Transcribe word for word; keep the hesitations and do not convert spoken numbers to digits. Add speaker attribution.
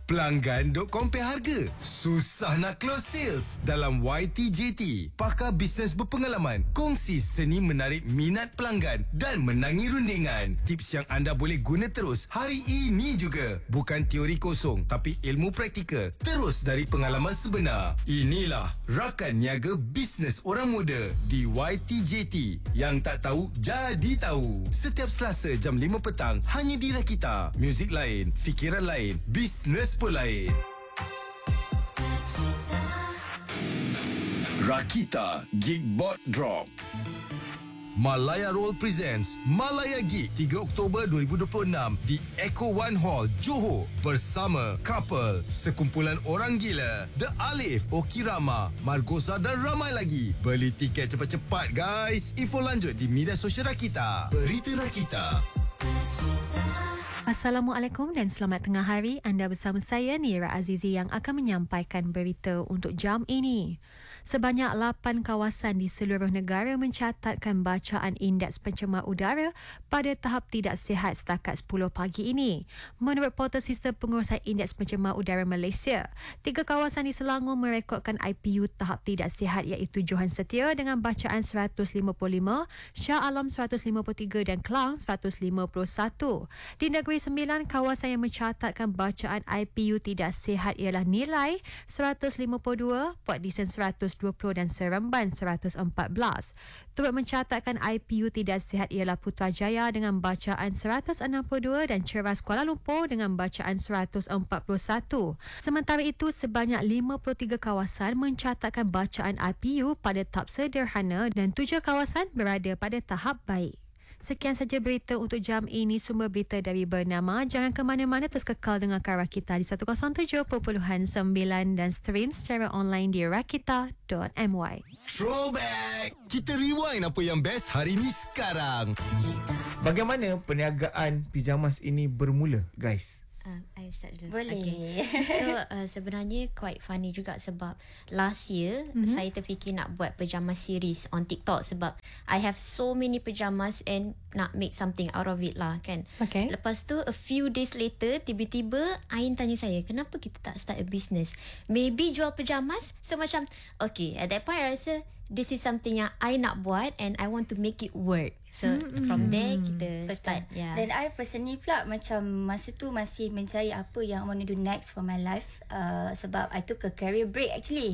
Speaker 1: Pelanggan dok compare harga. Susah nak close sales. Dalam Y T J T, pakar bisnes berpengalaman kongsi seni menarik minat pelanggan dan menangi rundingan. Tips yang anda boleh guna terus hari ini juga. Bukan teori kosong tapi ilmu praktikal. Terus dari pengalaman sebenar. Inilah Rakan Niaga Bisnes Orang Muda di Y T J T. Yang tak tahu jadi tahu. Setiap Selasa jam lima petang hanya di Rakita. Muzik lain, fikiran lain, bisnes pun lain. Rakita Gigbot Drop. Malaya Roll presents Malaya Gig tiga Oktober dua ribu dua puluh enam di Echo One Hall, Johor bersama Couple, sekumpulan orang gila, The Alif, Okirama, Margosa dan ramai lagi. Beli tiket cepat-cepat guys. Info lanjut di media sosial Rakita. Berita Rakita.
Speaker 2: Assalamualaikum dan selamat tengah hari. Anda bersama saya Nira Azizi yang akan menyampaikan berita untuk jam ini. Sebanyak lapan kawasan di seluruh negara mencatatkan bacaan indeks pencemar udara pada tahap tidak sihat setakat sepuluh pagi ini. Menurut Portal Sistem Pengurusan Indeks Pencemar Udara Malaysia, tiga kawasan di Selangor merekodkan I P U tahap tidak sihat iaitu Johan Setia dengan bacaan seratus lima puluh lima, Shah Alam seratus lima puluh tiga dan Klang seratus lima puluh satu. Di Negeri Sembilan, kawasan yang mencatatkan bacaan I P U tidak sihat ialah Nilai seratus lima puluh dua, Port Dickson seratus dua puluh dan Seremban seratus empat belas. Turut mencatatkan I P U tidak sihat ialah Putrajaya dengan bacaan seratus enam puluh dua dan Ceras Kuala Lumpur dengan bacaan seratus empat puluh satu. Sementara itu, sebanyak lima puluh tiga kawasan mencatatkan bacaan I P U pada tahap sederhana dan tujuh kawasan berada pada tahap baik. Sekian saja berita untuk jam ini. Sumber berita dari Bernama. Jangan ke mana-mana, terus kekal dengarkan Rakita di seratus tujuh perpuluhan sembilan dan stream secara online di rakita dot my.
Speaker 1: Throwback. Kita rewind apa yang best hari ni sekarang.
Speaker 3: Bagaimana perniagaan pijamas ini bermula, guys?
Speaker 4: Uh, I start dulu.
Speaker 5: Boleh.
Speaker 4: Okay. So uh, sebenarnya quite funny juga sebab last year mm-hmm. saya terfikir nak buat pajama series on TikTok sebab I have so many pajamas and nak make something out of it lah kan.
Speaker 2: Okay.
Speaker 4: Lepas tu a few days later tiba-tiba Ain tanya saya, kenapa kita tak start a business? Maybe jual pajamas? So macam okay, at that point I rasa this is something yang I nak buat and I want to make it work. So mm-hmm. from there kita
Speaker 5: Betul.
Speaker 4: start. Yeah.
Speaker 5: Dan I personally pula macam masa tu masih mencari apa yang I want to do next for my life uh, sebab I took a career break actually.